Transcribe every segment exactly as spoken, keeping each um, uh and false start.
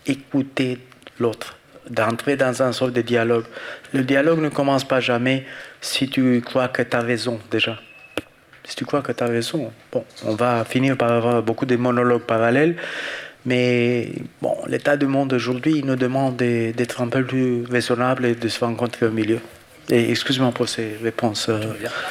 écouter l'autre, d'entrer dans un sorte de dialogue. Le dialogue ne commence pas jamais si tu crois que tu as raison déjà. Si tu crois que tu as raison, bon, on va finir par avoir beaucoup de monologues parallèles, mais bon, l'état du monde aujourd'hui nous demande d'être un peu plus raisonnable et de se rencontrer au milieu. Et excuse-moi pour ces réponses. Euh,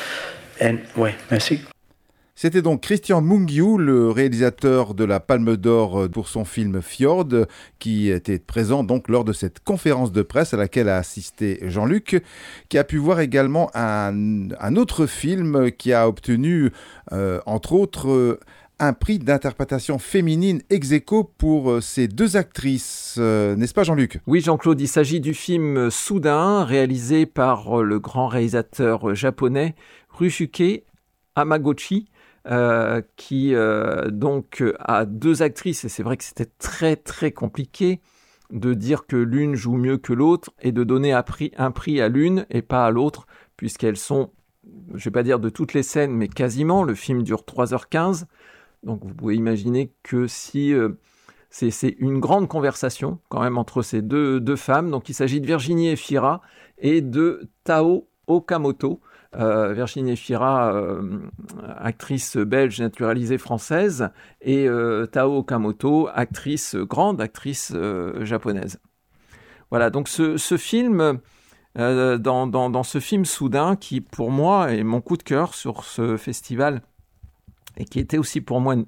oui, merci. C'était donc Christian Mungiu, le réalisateur de la Palme d'Or pour son film Fjord, qui était présent donc lors de cette conférence de presse à laquelle a assisté Jean-Luc, qui a pu voir également un, un autre film qui a obtenu, euh, entre autres, euh, un prix d'interprétation féminine ex aequo pour ces deux actrices. Euh, n'est-ce pas, Jean-Luc ? Oui, Jean-Claude, il s'agit du film Soudain, réalisé par le grand réalisateur japonais Ryusuke Hamaguchi, Euh, qui euh, donc a deux actrices, et c'est vrai que c'était très très compliqué de dire que l'une joue mieux que l'autre et de donner un prix, un prix à l'une et pas à l'autre, puisqu'elles sont, je ne vais pas dire de toutes les scènes, mais quasiment. Le film dure trois heures quinze, donc vous pouvez imaginer que si euh, c'est, c'est une grande conversation quand même entre ces deux, deux femmes. Donc il s'agit de Virginie Efira et de Tao Okamoto. Euh, Virginie Efira, euh, actrice belge naturalisée française, et euh, Tao Okamoto, actrice, grande actrice euh, japonaise. Voilà, donc ce, ce film, euh, dans, dans, dans ce film Soudain, qui pour moi est mon coup de cœur sur ce festival, et qui était aussi pour moi une,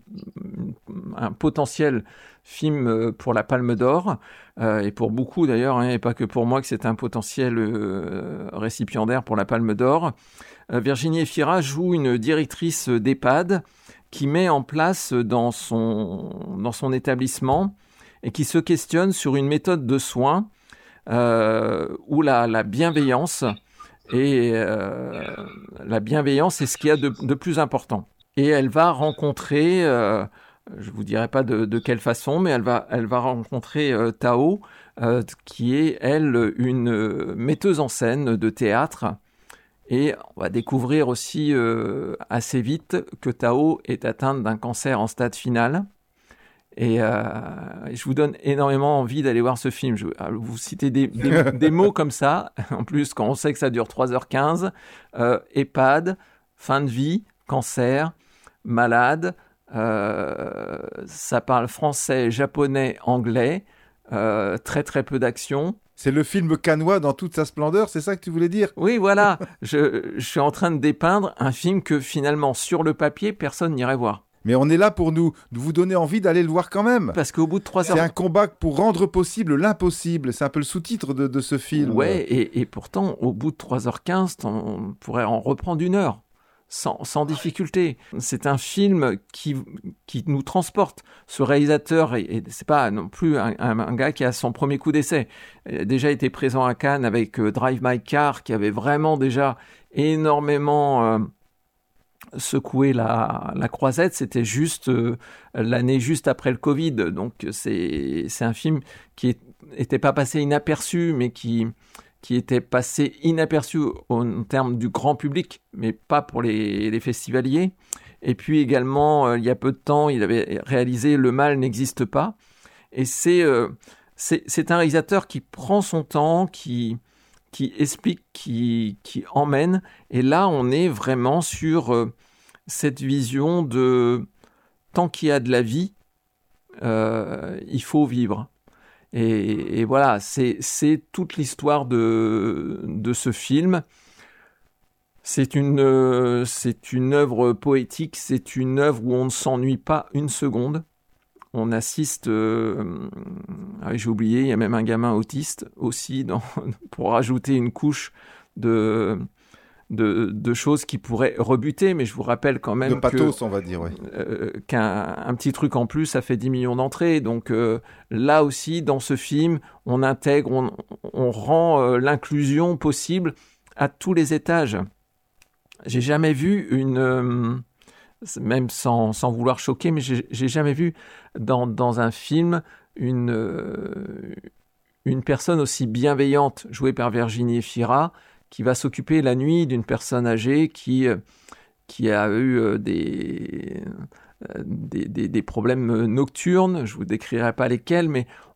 un potentiel film pour la Palme d'Or, euh, et pour beaucoup d'ailleurs, hein, et pas que pour moi que c'est un potentiel euh, récipiendaire pour la Palme d'Or. Euh, Virginie Efira joue une directrice d'EHPAD qui met en place dans son, dans son établissement et qui se questionne sur une méthode de soins euh, où la, la bienveillance et euh, la bienveillance est ce qu'il y a de, de plus important. Et elle va rencontrer, euh, je ne vous dirai pas de, de quelle façon, mais elle va, elle va rencontrer euh, Tao, euh, qui est, elle, une metteuse en scène de théâtre. Et on va découvrir aussi euh, assez vite que Tao est atteinte d'un cancer en stade final. Et euh, je vous donne énormément envie d'aller voir ce film. Je vais vous citer des, des, des mots comme ça. En plus, quand on sait que ça dure trois heures quinze, euh, EHPAD, fin de vie, cancer, malade, euh, ça parle français, japonais, anglais, euh, très très peu d'action. C'est le film cannois dans toute sa splendeur, c'est ça que tu voulais dire ? Oui, voilà, je, je suis en train de dépeindre un film que finalement, sur le papier, personne n'irait voir. Mais on est là pour nous, de vous donner envie d'aller le voir quand même. Parce qu'au bout de trois heures... C'est un combat pour rendre possible l'impossible, c'est un peu le sous-titre de, de ce film. Ouais, et, et pourtant, au bout de trois heures quinze, on pourrait en reprendre une heure. Sans, sans difficulté. C'est un film qui, qui nous transporte. Ce réalisateur, et, et c'est pas non plus un, un, un gars qui a son premier coup d'essai. Il a déjà été présent à Cannes avec euh, Drive My Car, qui avait vraiment déjà énormément euh, secoué la, la croisette. C'était juste euh, l'année juste après le Covid. Donc c'est, c'est un film qui n'était pas passé inaperçu, mais qui... qui était passé inaperçu en termes du grand public, mais pas pour les, les festivaliers. Et puis également, euh, il y a peu de temps, il avait réalisé « Le mal n'existe pas ». Et c'est, euh, c'est, c'est un réalisateur qui prend son temps, qui, qui explique, qui, qui emmène. Et là, on est vraiment sur euh, cette vision de « tant qu'il y a de la vie, euh, il faut vivre ». Et, et voilà, c'est, c'est toute l'histoire de, de ce film. C'est une, euh, c'est une œuvre poétique, c'est une œuvre où on ne s'ennuie pas une seconde. On assiste, euh, ah, j'ai oublié, il y a même un gamin autiste aussi, dans, pour rajouter une couche de... De, de choses qui pourraient rebuter, mais je vous rappelle quand même de pathos, que, on va dire, ouais. euh, qu'un un petit truc en plus, ça fait dix millions d'entrées. Donc euh, là aussi, dans ce film, on intègre, on, on rend euh, l'inclusion possible à tous les étages. J'ai jamais vu une... Euh, même sans, sans vouloir choquer, mais j'ai, j'ai jamais vu dans, dans un film une, euh, une personne aussi bienveillante, jouée par Virginie Efira, qui va s'occuper la nuit d'une personne âgée qui, qui a eu des, des, des, des problèmes nocturnes. Je ne vous décrirai pas lesquels, mais